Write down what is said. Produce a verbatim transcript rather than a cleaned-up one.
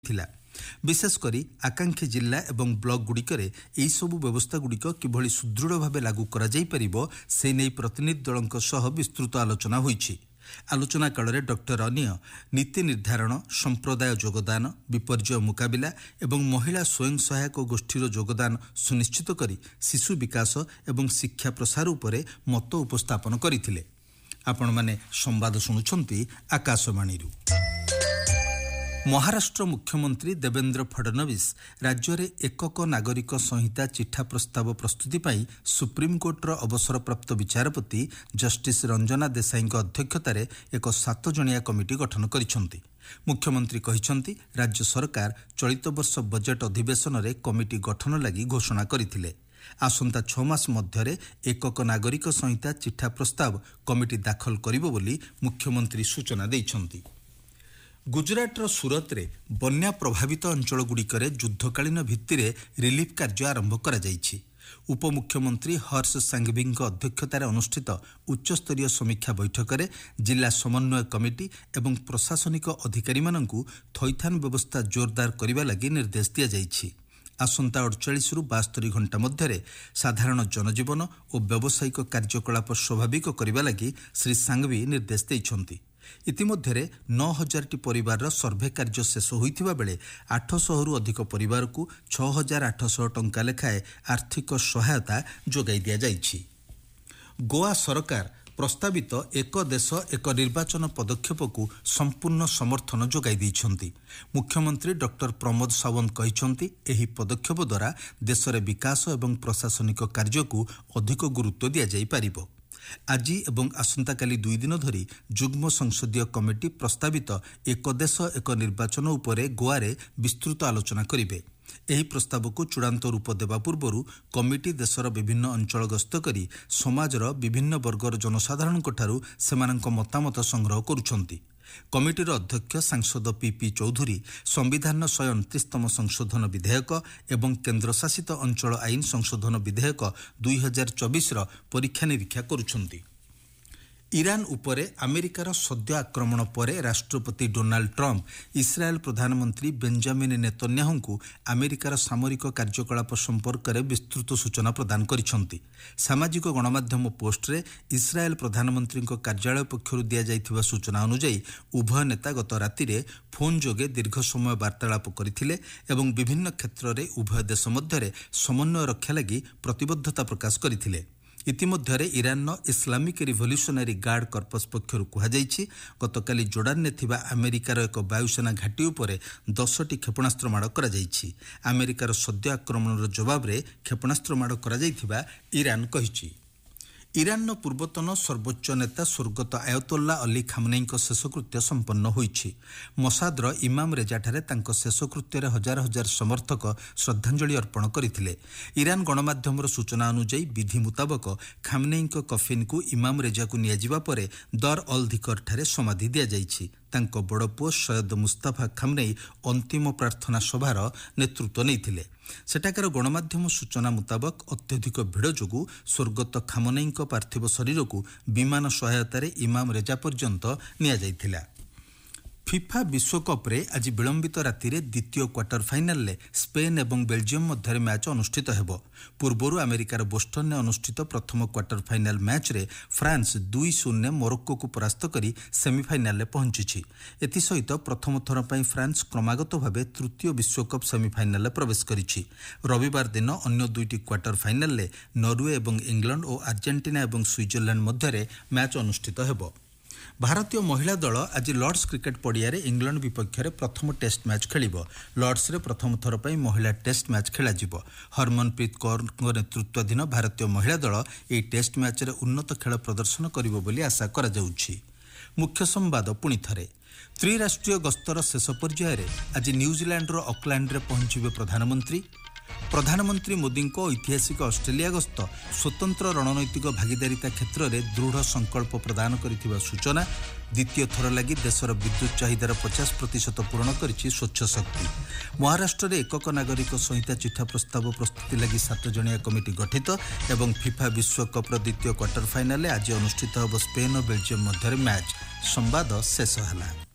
थिला। विशेषकर आकांक्षी जिला एवं ब्लॉक गुड़िकरे यही सबु व्यवस्था गुड़िक किभली सुदृढ़ भाव लागू करा जाई परिबो से नै प्रतिनिधि दलक सह विस्तृत आलोचना होईछि। आलोचना काल में डॉक्टर अनिय नीति निर्धारण, संप्रदाय योगदान, विपर्यय मुकाबिला एवं महिला स्वयं सहायक गोष्ठीर योगदान सुनिश्चित करी शिशु विकास एवं शिक्षा प्रसार उपरे मत उपस्थापन करथिले। आपण माने संवाद सुनुछंती आकाशवाणी। महाराष्ट्र मुख्यमंत्री देवेंद्र फडणवीस राज्य में एकक नागरिक संहिता चिठा प्रस्ताव प्रस्तुति पाई सुप्रीमकोर्टर अवसरप्राप्त विचारपति जस्टिस रंजना देसाई अध्यक्षतार एक सात जणिया कमिटी गठन करिसेंति। मुख्यमंत्री कहिसेंति राज्य सरकार चलित वर्ष बजेट अधिवेशन में कमिटी गठन लगी घोषणा करथिले। आसंता छ मास मध्यरे एकक नागरिक संहिता चिठा प्रस्ताव कमिटी दाखल करिबो बोली मुख्यमंत्री सूचना दैछंति। गुजरातर सूरत रे बन्या प्रभावित अंचलगुड़िकर युद्धकालीन भित्तिरे रिलीफ कार्य आरंभ करा जाइछि। उपमुख्यमंत्री हर्ष सांघवी अध्यक्षतार अनुष्ठित उच्चस्तरीय समीक्षा बैठक में जिला समन्वय कमिटी एवं प्रशासनिक अधिकारी मानकु थैथान व्यवस्था जोरदार करने लगी निर्देश दिया जाइछि। आसंता अड़चाश रु बास्तरी घंटा मध्य साधारण जनजीवन और व्यावसायिक कार्यकलाप स्वाभाविक करने लगी श्री सांघवी निर्देश देइछंती। इतिमध्य नौ हजार टी परिवार सर्भे कार्य शेष होइथिबा बेले आठ सौ रु अधिक परिवार को छह हजार आठ सौ टंका लेखाए आर्थिक सहायता जोगाई दिया जाइछि। गोवा सरकार प्रस्तावित एक देश एक निर्वाचन पदक्षेप को संपूर्ण समर्थन जोगाई दैछंती। मुख्यमंत्री डॉक्टर प्रमोद सावंत कहिसेंति एही पदक्षेप द्वारा देश में विकास एवं प्रशासनिक कार्य को अधिक गुरुत्व दिया जाई परिबो। आज एवं आसंता काली दुई दिन धरी जुग्म संसदीय कमिटी प्रस्तावित एक देश एक निर्वाचन उपरे गोआरे विस्तृत आलोचना करिवे। एही प्रस्ताव को चूड़ांत रूप देवा पूर्व कमिटी देशर विभिन्न अंचल गस्त करी समाजर विभिन्न वर्गर जनसाधारण ठारू सेमानंक मतामत संग्रह करुछंती। कमिटीर अध्यक्ष सांसद पीपी चौधरी संविधान शहे उनतीसतम संशोधन विधेयक एवं केन्द्र शासित अंचल आईन संशोधन विधेयक दुई हजार चौबीस परीक्षा निरीक्षा करुछंती। ईरान उपरे अमेरिकार सद्य आक्रमण परे राष्ट्रपति डोनाल्ड ट्रम्प इस्राएल प्रधानमंत्री बेंजामिन नेतन्याहू को अमेरिकार सामरिक कार्यकलाप संपर्क में विस्तृत सूचना प्रदान करिसेंति। सामाजिक गणमाध्यम पोस्टरे इस्राएल प्रधानमंत्री कार्यालय पक्षरु दिया जाइथिबा सूचना अनुसार उभय नेता गत रातिरे फोन जोगे दीर्घ समय वार्तालाप करथिले एवं विभिन्न क्षेत्र में उभय देश मध्यरे समन्वय रक्षा लगी प्रतिबद्धता प्रकाश करथिले। इतिमध्य Iran Islamic revolutionary guard corpus पक्षर कहुଯାଇଛି गतकाली Jordan थिबा अमेरिकार एक वायुसेना घाटी उपरे दसटी क्षेपणास्त्र माड़ कराଯାଇଛି। अमेरिकार सद्य आक्रमणर जवाब रे क्षेपणास्त्र माड़ कराଯାଇथिबा ईरान कहिछि। ईरान पूर्वतन सर्वोच्च नेता स्वर्गत आयतोल्ला अली खामनेई शेषकृत्य संपन्न होईछि। मसादर इमाम रेजाठारे तांको शेषकृत्य हजार हजार समर्थक श्रद्धांजलि अर्पण करथिले। ईरान गणमाध्यमर सूचना अनुसार विधि मुताबक खामनेई कफिन को इमाम रेजा को नियाजिबा परे दर अल धिकर ठारे समाधि दिया जाइछि। तांको बड़ पुओ सैयद मुस्ताफा खामनेई अंतिम प्रार्थना सभार नेतृत्व नैथिले। सेठाकार गणमाध्यम सूचना मुताबक अत्यधिक भिड़ जोगु स्वर्गत खामनेई पार्थिव शरीर को विमान सहायतार इमाम रेजा पर्यंत निया जाइथिला। फिफा विश्वकप रे आज विलंबित राति रे द्वितीय क्वार्टर फाइनल ले स्पेन एवं बेल्जियम मध्य मैच अनुष्ठित हेबो। पूर्वरु अमेरिकार बोस्टन ने अनुष्ठित प्रथम क्वार्टर फाइनल मैच रे फ्रांस दुई शून्य मोरक्को को परास्त करी सेमीफाइनाल ले पहुंची। एथिसहित प्रथम थर पई फ्रांस क्रमागत भावे तृतीय विश्वकप सेमीफाइनाल प्रवेश करिछि। रविवार दिन अन्य दुईटी क्वार्टर फाइनल ले नॉर्वे एवं इंग्लैंड और अर्जेंटीना एवं स्विट्जरलैंड मध्य मैच अनुष्ठित हेबो। भारतीय महिला दल आज लॉर्ड्स क्रिकेट पड़िया इंग्लैंड विपक्ष में प्रथम टेस्ट मैच खेलिबो। लॉर्ड्स रे प्रथम थर पर महिला टेस्ट मैच खेला जिवो। हरमनप्रीत कौर नेतृत्वाधीन भारतीय महिला दल यह टेस्ट मैच रे उन्नत खेल प्रदर्शन करिबो बोली आशा करा जाउछि। मुख्य संवाद पुणी थरे। त्रिराष्ट्रीय गस्तर शेष पर्यायर आज न्यूजीलैंड रो ऑकलैंड रे पहुंचीबे प्रधानमंत्री। प्रधानमंत्री मोदी को ऐतिहासिक ऑस्ट्रेलिया गस्त स्वतंत्र रणनैतिक भागीदारिता क्षेत्र में दृढ़ संकल्प प्रदान करिथिबा सूचना। द्वितीय थर लगी देशर विद्युत चाहिदार पचास प्रतिशत पूरण करिछि स्वच्छ शक्ति। महाराष्ट्र में एकक नागरिक संहिता चिठा प्रस्ताव प्रस्तुति लगी सात जणिया कमिटी गठित एवं फिफा विश्वकप्र द्वितीय क्वार्टर फाइनाल आज अनुष्ठित होब स्पेन और बेल्जियम मध्य मैच। संवाद शेष होला।